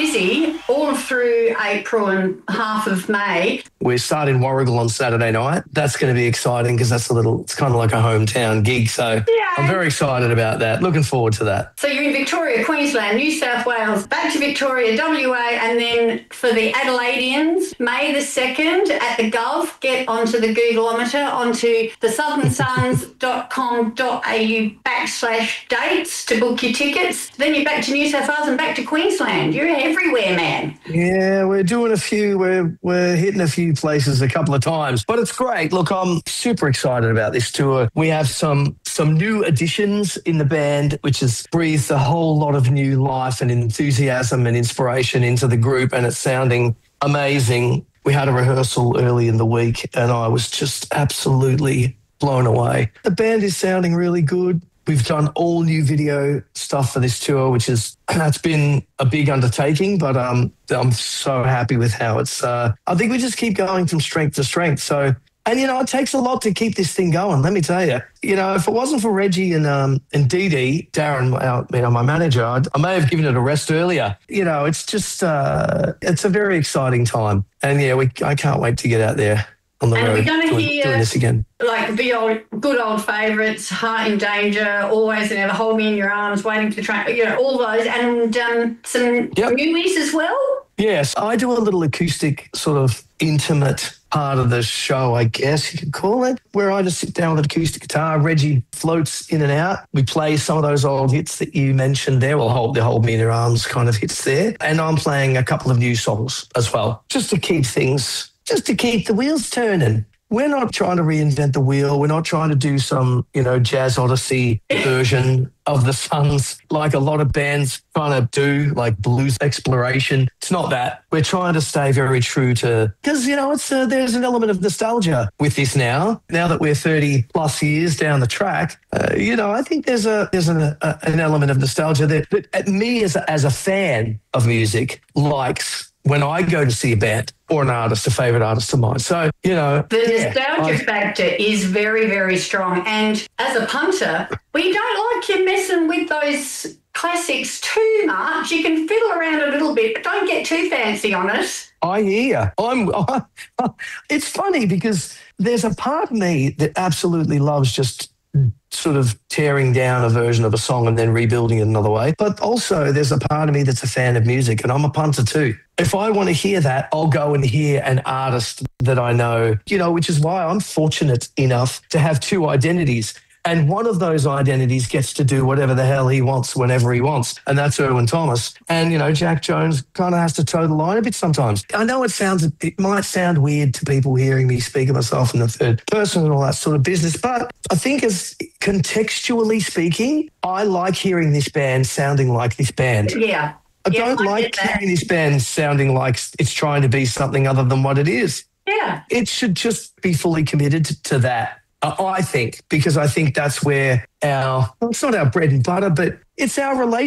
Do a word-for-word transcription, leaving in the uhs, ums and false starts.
busy all through April and half of May. We're starting Warrigal on Saturday night. That's going to be exciting because that's a little, it's kind of like a hometown gig. So yeah. I'm very excited about that. Looking forward to that. So you're in Victoria, Queensland, New South Wales, back to Victoria, W A, and then for the Adelaideans, May the second at the Gulf, get onto the Googleometer, onto the southern suns dot com dot a u backslash dates to book your tickets. Then you're back to New South Wales and back to Queensland. You're everywhere, man. Yeah, we're doing a few, we're, we're hitting a few places a couple of times, but it's great. Look, I'm super excited about this tour. We have some some new additions in the band, which has breathed a whole lot of new life and enthusiasm and inspiration into the group, and it's sounding amazing. We had a rehearsal early in the week and I was just absolutely blown away. The band is sounding really good. We've done all new video stuff for this tour, which is, that's been a big undertaking, but um, I'm so happy with how it's, uh, I think we just keep going from strength to strength. So, and, you know, it takes a lot to keep this thing going, let me tell you. You know, if it wasn't for Reggie and um, and Dee Dee, Darren, our, you know, my manager, I'd, I may have given it a rest earlier. You know, it's just, uh, it's a very exciting time. And, yeah, we I can't wait to get out there on the and road we're going to doing, hear, doing this again. Like the old, good old favourites, Heart in Danger, Always and Ever, Hold Me in Your Arms, Waiting for the Train, you know, all those, and um, some yep. newies as well. Yes, I do a little acoustic sort of intimate part of the show, I guess you could call it, where I just sit down with an acoustic guitar. Reggie floats in and out. We play some of those old hits that you mentioned there. Well, hold, the Hold Me in Your Arms kind of hits there. And I'm playing a couple of new songs as well, just to keep things, just to keep the wheels turning. We're not trying to reinvent the wheel. We're not trying to do some, you know, Jazz Odyssey version of the Suns like a lot of bands kind of do, like blues exploration. It's not that. We're trying to stay very true to, because, you know, it's uh, there's an element of nostalgia with this now. Now that we're thirty plus years down the track, uh, you know, I think there's a there's an, a, an element of nostalgia that, that me as a, as a fan of music likes when I go to see a band or an artist, a favourite artist of mine. So, you know. The yeah, nostalgia I, factor is very, very strong. And as a punter, we don't like you messing with those classics too much. You can fiddle around a little bit, but don't get too fancy on it. I hear. I'm, I, it's funny because there's a part of me that absolutely loves just sort of tearing down a version of a song and then rebuilding it another way. But also there's a part of me that's a fan of music, and I'm a punter too. If I want to hear that, I'll go and hear an artist that I know, you know, which is why I'm fortunate enough to have two identities. And one of those identities gets to do whatever the hell he wants whenever he wants. And that's Erwin Thomas. And, you know, Jack Jones kind of has to toe the line a bit sometimes. I know it sounds, it might sound weird to people hearing me speak of myself in the third person and all that sort of business. But I think as contextually speaking, I like hearing this band sounding like this band. Yeah. I yeah, don't I like hearing this band sounding like it's trying to be something other than what it is. Yeah. It should just be fully committed to, to that. I think, because I think that's where our, well, it's not our bread and butter, but it's our relationship.